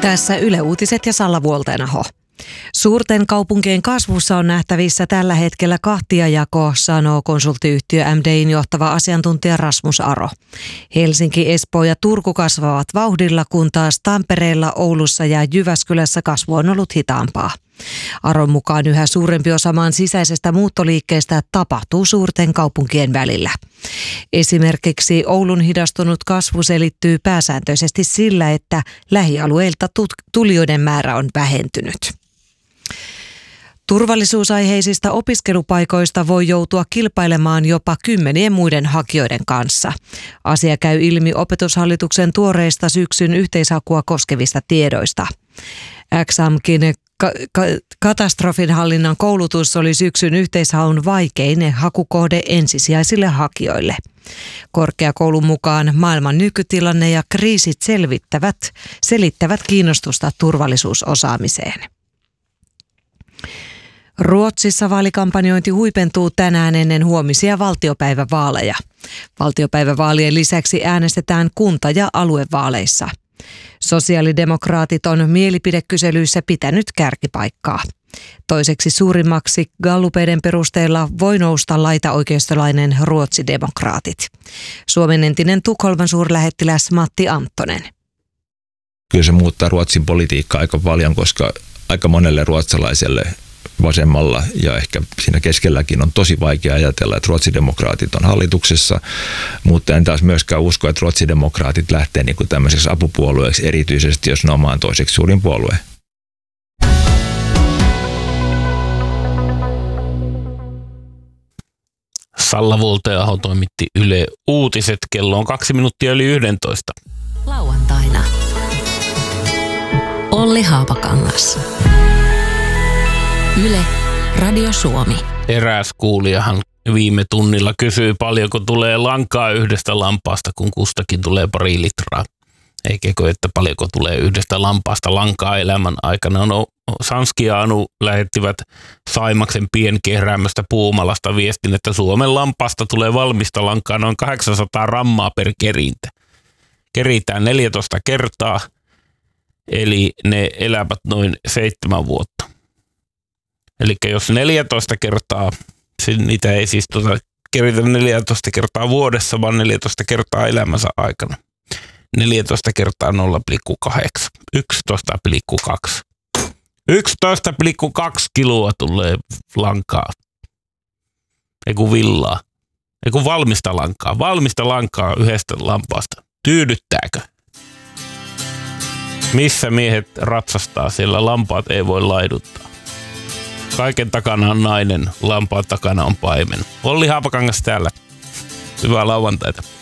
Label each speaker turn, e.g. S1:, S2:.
S1: Tässä Yle Uutiset ja Salla Vuoltenaho. Suurten kaupunkien kasvussa on nähtävissä tällä hetkellä kahtiajako, sanoo konsulttiyhtiö MDI:n johtava asiantuntija Rasmus Aro. Helsinki, Espoo ja Turku kasvavat vauhdilla, kun taas Tampereella, Oulussa ja Jyväskylässä kasvu on ollut hitaampaa. Aron mukaan yhä suurempi osa maan sisäisestä muuttoliikkeestä tapahtuu suurten kaupunkien välillä. Esimerkiksi Oulun hidastunut kasvu selittyy pääsääntöisesti sillä, että lähialueilta tulijoiden määrä on vähentynyt. Turvallisuusaiheisista opiskelupaikoista voi joutua kilpailemaan jopa 10 muiden hakijoiden kanssa. Asia käy ilmi Opetushallituksen tuoreista syksyn yhteishakua koskevista tiedoista. XAMKin katastrofinhallinnan koulutus oli syksyn yhteishaun vaikein hakukohde ensisijaisille hakijoille. Korkeakoulun mukaan maailman nykytilanne ja kriisit selittävät kiinnostusta turvallisuusosaamiseen. Ruotsissa vaalikampanjointi huipentuu tänään ennen huomisia valtiopäivävaaleja. Valtiopäivävaalien lisäksi äänestetään kunta- ja aluevaaleissa. Sosiaalidemokraatit on mielipidekyselyissä pitänyt kärkipaikkaa. Toiseksi suurimmaksi gallupeiden perusteella voi nousta laitaoikeistolainen ruotsidemokraatit. Suomen entinen Tukholman suurlähettiläs Matti Anttonen.
S2: Kyllä se muuttaa Ruotsin politiikkaa aika paljon, koska aika monelle ruotsalaiselle vasemmalla ja ehkä siinä keskelläkin on tosi vaikea ajatella, että ruotsidemokraatit on hallituksessa, mutta en taas myöskään usko, että ruotsidemokraatit lähtee niin kuin tämmöiseksi apupuolueeksi, erityisesti jos ne on maan toiseksi suurin puolue.
S3: Salla Vuoltenaho toimitti Yle Uutiset. Kello on 2 minuuttia yli 11.
S4: Lauantaina. Olli Haapakangas. Yle, Radio Suomi.
S3: Eräs kuulijahan viime tunnilla kysyi, paljonko tulee lankaa yhdestä lampaasta, kun kustakin tulee 2 litraa. Eikä että paljonko tulee yhdestä lampaasta lankaa elämän aikana. Sanski ja Anu lähettivät Saimaksen pienkehräämöstä Puumalasta viestin, että Suomen lampaasta tulee valmista lankaa noin 800 grammaa per kerintä. Keritään 14 kertaa, eli ne elävät noin 7 vuotta. Eli jos 14 kertaa, niitä ei siis keritä 14 kertaa vuodessa, vaan 14 kertaa elämänsä aikana. 14 kertaa 0,8. 11,2. 11,2 kiloa tulee lankaa. Eiku villaa. Eiku valmista lankaa. Valmista lankaa yhdestä lampaasta. Tyydyttääkö? Missä miehet ratsastaa, siellä lampaat ei voi laiduttaa. Kaiken takana on nainen, lampaan takana on paimen. Olli Haapakangas täällä. Hyvää lauantaita.